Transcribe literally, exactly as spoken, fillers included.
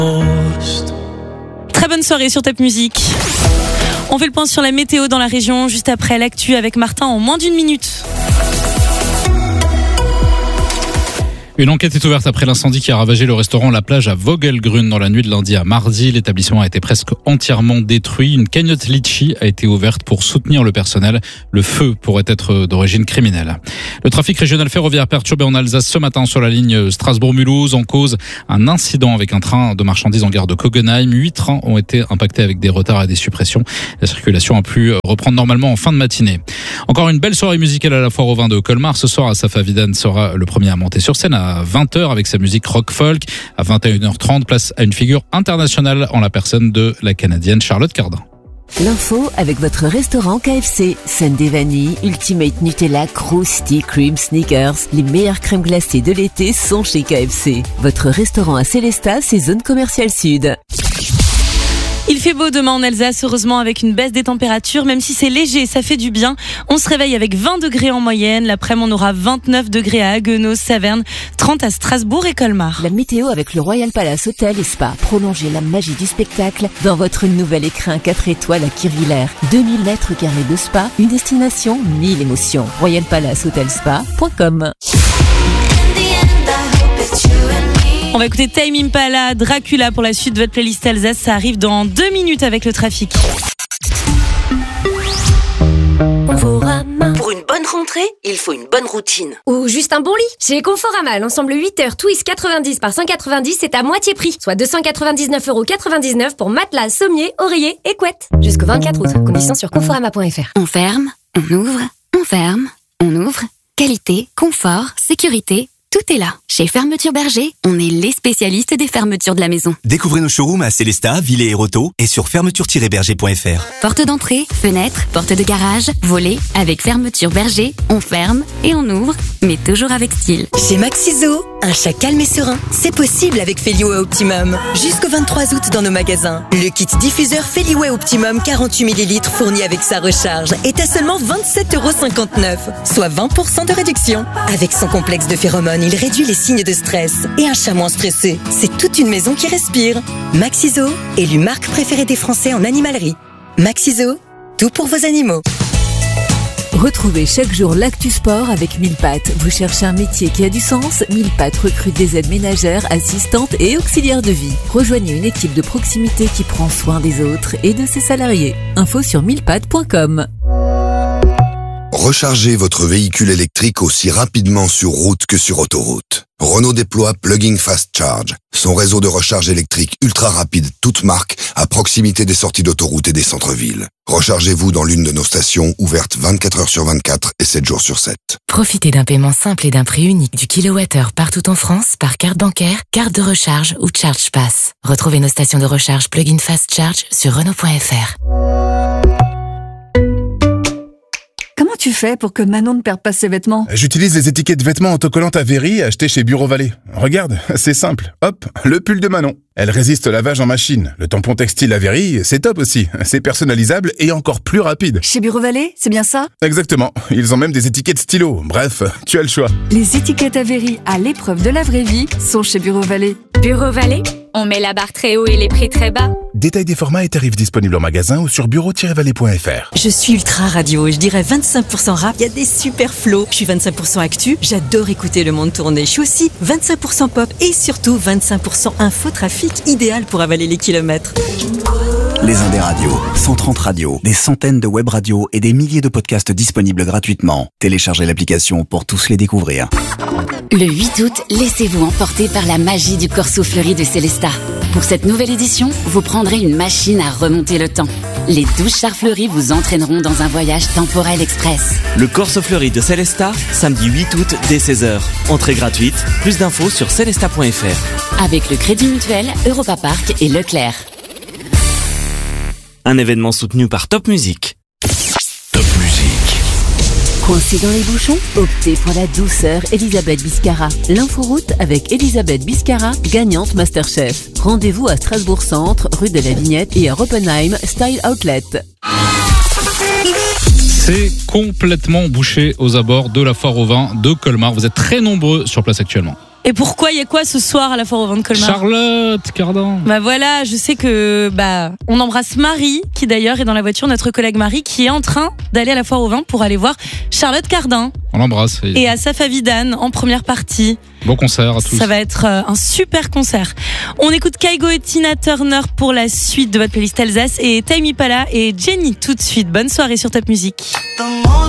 Très bonne soirée sur Top Music. On fait le point sur la météo dans la région juste après l'actu avec Martin en moins d'une minute. Une enquête est ouverte après l'incendie qui a ravagé le restaurant La Plage à Vogelgrün dans la nuit de lundi à mardi. L'établissement a été presque entièrement détruit. Une cagnotte litchi a été ouverte pour soutenir le personnel. Le feu pourrait être d'origine criminelle. Le trafic régional ferroviaire perturbé en Alsace ce matin sur la ligne Strasbourg-Mulhouse. En cause, un incident avec un train de marchandises en gare de Kogenheim. Huit trains ont été impactés avec des retards et des suppressions. La circulation a pu reprendre normalement en fin de matinée. Encore une belle soirée musicale à la Foire aux Vins de Colmar. Ce soir, Asaf Avidan sera le premier à monter sur scène à vingt heures avec sa musique rock-folk. À vingt et une heures trente, place à une figure internationale en la personne de la Canadienne Charlotte Cardin. L'info avec votre restaurant K F C. Sundae vanille, Ultimate Nutella, Krusty Cream Sneakers. Les meilleures crèmes glacées de l'été sont chez K F C. Votre restaurant à Célestat, c'est zone commerciale sud. Il fait beau demain en Alsace, heureusement avec une baisse des températures, même si c'est léger, ça fait du bien. On se réveille avec vingt degrés en moyenne. L'après-midi, on aura vingt-neuf degrés à Haguenau, Saverne, trente à Strasbourg et Colmar. La météo avec le Royal Palace Hotel et Spa. Prolongez la magie du spectacle dans votre nouvel écrin quatre étoiles à Kirchwiller. deux mille mètres carrés de spa, une destination, mille émotions. royal palace hotel spa point com. On va écouter Tame Impala, Dracula pour la suite de votre playlist Alsace. Ça arrive dans deux minutes avec le trafic. Pour une bonne rentrée, il faut une bonne routine. Ou juste un bon lit. Chez Conforama, l'ensemble huit heures Twist quatre-vingt-dix par cent quatre-vingt-dix, c'est à moitié prix. Soit deux cent quatre-vingt-dix-neuf euros quatre-vingt-dix-neuf pour matelas, sommier, oreiller et couette. Jusqu'au vingt-quatre août. Conditions sur conforama point f r. On ferme, on ouvre, on ferme, on ouvre. Qualité, confort, sécurité, tout est là. Chez Fermeture Berger, on est les spécialistes des fermetures de la maison. Découvrez nos showrooms à Célestat, Villers et Roto et sur fermeture tiret berger point f r. Porte d'entrée, fenêtre, porte de garage, volet, avec Fermeture Berger, on ferme et on ouvre, mais toujours avec style. Chez Maxiso, un chat calme et serein, c'est possible avec Feliway Optimum. Jusqu'au vingt-trois août dans nos magasins. Le kit diffuseur Feliway Optimum quarante-huit millilitres fourni avec sa recharge est à seulement vingt-sept euros cinquante-neuf, soit vingt pour cent de réduction. Avec son complexe de phéromones, il réduit les signes de stress. Et un chat moins stressé, c'est toute une maison qui respire. Maxiso, élu marque préférée des Français en animalerie. Maxiso, tout pour vos animaux. Retrouvez chaque jour l'actu sport avec mille pattes. Vous cherchez un métier qui a du sens? mille pattes recrute des aides ménagères, assistantes et auxiliaires de vie. Rejoignez une équipe de proximité qui prend soin des autres et de ses salariés. Info sur mille pattes point com. Rechargez votre véhicule électrique aussi rapidement sur route que sur autoroute. Renault déploie Plug-in Fast Charge, son réseau de recharge électrique ultra rapide, toute marque, à proximité des sorties d'autoroute et des centres-villes. Rechargez-vous dans l'une de nos stations ouvertes vingt-quatre heures sur vingt-quatre et sept jours sur sept. Profitez d'un paiement simple et d'un prix unique du kilowattheure partout en France par carte bancaire, carte de recharge ou ChargePass. Retrouvez nos stations de recharge Plug-in Fast Charge sur Renault point f r. Comment tu fais pour que Manon ne perde pas ses vêtements? J'utilise les étiquettes vêtements autocollantes Avery achetées chez Bureau Vallée. Regarde, c'est simple. Hop, le pull de Manon. Elle résiste au lavage en machine. Le tampon textile Avery, c'est top aussi. C'est personnalisable et encore plus rapide. Chez Bureau Vallée, c'est bien ça? Exactement. Ils ont même des étiquettes stylo. Bref, tu as le choix. Les étiquettes Avery à l'épreuve de la vraie vie sont chez Bureau Vallée. Bureau Vallée, on met la barre très haut et les prix très bas. Détail des formats et tarifs disponibles en magasin ou sur bureau tiret vallée point f r. Je suis ultra radio, je dirais vingt-cinq pour cent rap, il y a des super flows. Je suis vingt-cinq pour cent actu, j'adore écouter le monde tourner. Je suis aussi vingt-cinq pour cent pop et surtout vingt-cinq pour cent infotrafic, idéal pour avaler les kilomètres. Les Indes radios, cent trente radios, des centaines de web radios et des milliers de podcasts disponibles gratuitement. Téléchargez l'application pour tous les découvrir. Le huit août, laissez-vous emporter par la magie du Corso Fleuri de Célestat. Pour cette nouvelle édition, vous prendrez une machine à remonter le temps. Les douze chars fleuris vous entraîneront dans un voyage temporel express. Le Corso Fleuri de Célestat, samedi huit août dès seize heures. Entrée gratuite, plus d'infos sur célestat point f r. Avec le Crédit Mutuel, Europa Park et Leclerc. Un événement soutenu par Top Music. Top Music. Coincé dans les bouchons? Optez pour la douceur Elisabeth Biscara. L'inforoute avec Elisabeth Biscara, gagnante Masterchef. Rendez-vous à Strasbourg Centre, rue de la Vignette et à Oppenheim Style Outlet. C'est complètement bouché aux abords de la Foire aux Vins de Colmar. Vous êtes très nombreux sur place actuellement. Et pourquoi il y a quoi ce soir à la foire au vin de Colmar ? Charlotte Cardin. Bah voilà, je sais que bah on embrasse Marie, qui d'ailleurs est dans la voiture, notre collègue Marie, qui est en train d'aller à la foire au vin pour aller voir Charlotte Cardin. On l'embrasse. Et Asaf Avidan en première partie. Bon concert à tous. Ça va être un super concert. On écoute Kygo et Tina Turner pour la suite de votre playlist Alsace et Time Impala et Jenny tout de suite. Bonne soirée sur Top Music.